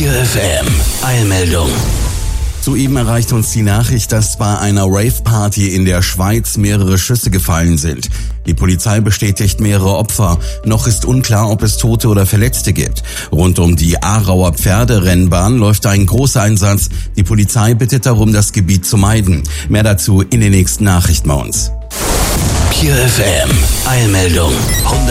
Pure FM Eilmeldung. Soeben erreicht uns die Nachricht, dass bei einer Rave-Party in der Schweiz mehrere Schüsse gefallen sind. Die Polizei bestätigt mehrere Opfer. Noch ist unklar, ob es Tote oder Verletzte gibt. Rund um die Aarauer Pferderennbahn läuft ein großer Einsatz. Die Polizei bittet darum, das Gebiet zu meiden. Mehr dazu in den nächsten Nachrichten bei uns. Pure FM Eilmeldung.